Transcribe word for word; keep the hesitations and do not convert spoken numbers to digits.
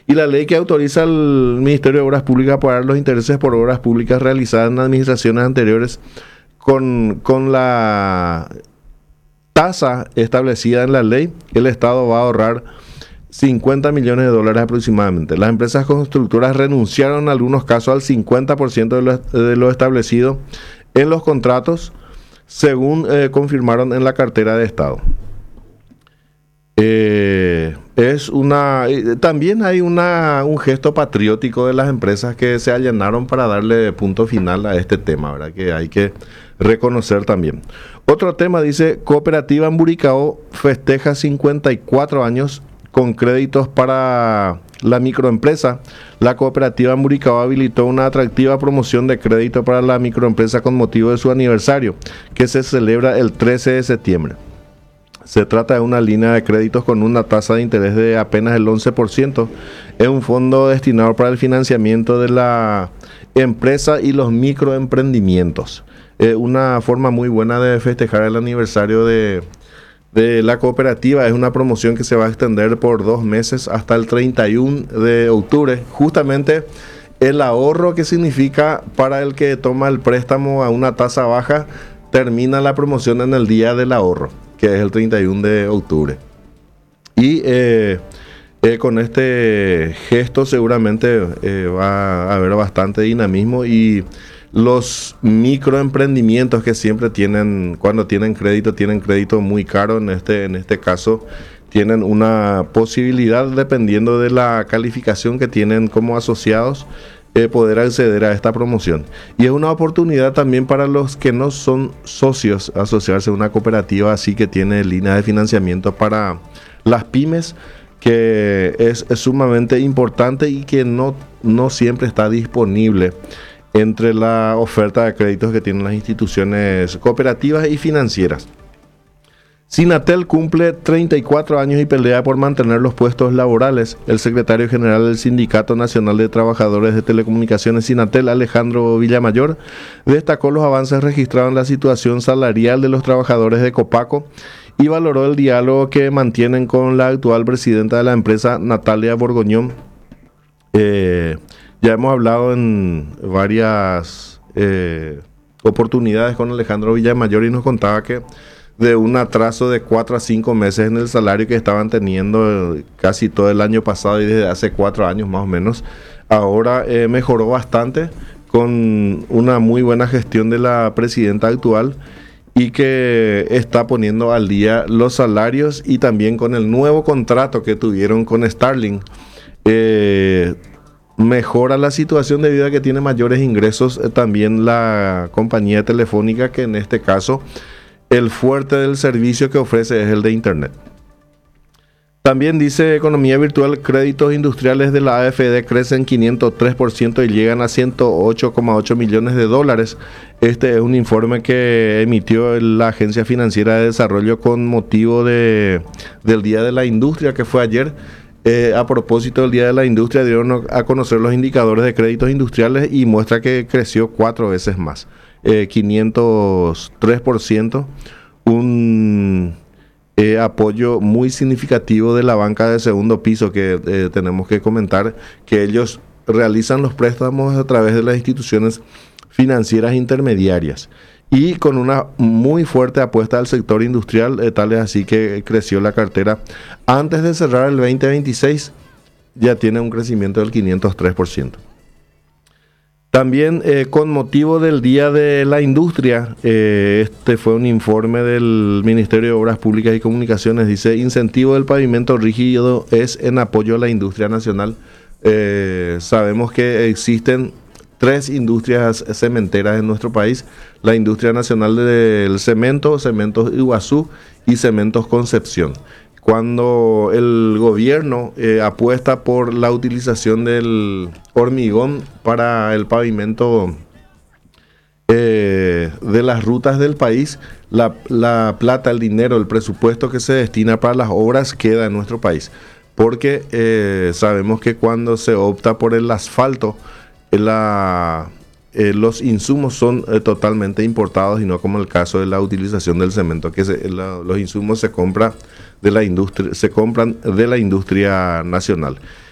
Y la ley que autoriza al Ministerio de Obras Públicas a pagar los intereses por obras públicas realizadas en administraciones anteriores con, con la tasa establecida en la ley, el Estado va a ahorrar cincuenta millones de dólares aproximadamente. Las empresas constructoras renunciaron en algunos casos al cincuenta por ciento de lo, de lo establecido en los contratos, según eh, confirmaron en la cartera de Estado. Eh, es una eh, también hay una un gesto patriótico de las empresas que se allanaron para darle punto final a este tema, ¿verdad? Que hay que reconocer también. Otro tema dice: Cooperativa Amburicao festeja cincuenta y cuatro años con créditos para la microempresa. La cooperativa Amburicao habilitó una atractiva promoción de crédito para la microempresa con motivo de su aniversario, que se celebra el trece de septiembre. Se trata de una línea de créditos con una tasa de interés de apenas el once por ciento. Es un fondo destinado para el financiamiento de la empresa y los microemprendimientos. Es una forma muy buena de festejar el aniversario de, de la cooperativa. Es una promoción que se va a extender por dos meses hasta el treinta y uno de octubre. Justamente el ahorro que significa para el que toma el préstamo a una tasa baja, termina la promoción en el día del ahorro, que es el treinta y uno de octubre. Y eh, eh, con este gesto seguramente eh, va a haber bastante dinamismo, y los microemprendimientos que siempre tienen, cuando tienen crédito, tienen crédito muy caro, en este, en este caso tienen una posibilidad, dependiendo de la calificación que tienen como asociados, Eh, poder acceder a esta promoción. Y es una oportunidad también para los que no son socios asociarse a una cooperativa así, que tiene línea de financiamiento para las pymes, que es, es sumamente importante y que no, no siempre está disponible entre la oferta de créditos que tienen las instituciones cooperativas y financieras. Sinatel cumple treinta y cuatro años y pelea por mantener los puestos laborales. El secretario general del Sindicato Nacional de Trabajadores de Telecomunicaciones Sinatel, Alejandro Villamayor, destacó los avances registrados en la situación salarial de los trabajadores de Copaco y valoró el diálogo que mantienen con la actual presidenta de la empresa, Natalia Borgoñón. Eh, ya hemos hablado en varias eh, oportunidades con Alejandro Villamayor y nos contaba que de un atraso de cuatro a cinco meses en el salario que estaban teniendo casi todo el año pasado y desde hace cuatro años más o menos, ahora eh, mejoró bastante con una muy buena gestión de la presidenta actual, y que está poniendo al día los salarios, y también con el nuevo contrato que tuvieron con Starlink. Eh, mejora la situación debido a que tiene mayores ingresos eh, también la compañía telefónica, que en este caso el fuerte del servicio que ofrece es el de Internet. También dice Economía Virtual: créditos industriales de la A F D crecen quinientos tres por ciento y llegan a ciento ocho coma ocho millones de dólares. Este es un informe que emitió la Agencia Financiera de Desarrollo con motivo de, del Día de la Industria, que fue ayer. Eh, a propósito del Día de la Industria, dieron a conocer los indicadores de créditos industriales y muestra que creció cuatro veces más. Eh, quinientos tres por ciento, un eh, apoyo muy significativo de la banca de segundo piso, que eh, tenemos que comentar que ellos realizan los préstamos a través de las instituciones financieras intermediarias, y con una muy fuerte apuesta al sector industrial, eh, tal es así que creció la cartera. Antes de cerrar el veinte veintiséis ya tiene un crecimiento del quinientos tres por ciento. También eh, con motivo del Día de la Industria, eh, este fue un informe del Ministerio de Obras Públicas y Comunicaciones. Dice: incentivo del pavimento rígido es en apoyo a la industria nacional. Eh, sabemos que existen tres industrias cementeras en nuestro país: la industria nacional del cemento, Cementos Iguazú y Cementos Concepción. Cuando el gobierno eh, apuesta por la utilización del hormigón para el pavimento eh, de las rutas del país, la, la plata, el dinero, el presupuesto que se destina para las obras queda en nuestro país. Porque eh, sabemos que cuando se opta por el asfalto, la, eh, los insumos son eh, totalmente importados, y no como el caso de la utilización del cemento, que se, la, los insumos se compran de la industria, se compran de la industria nacional.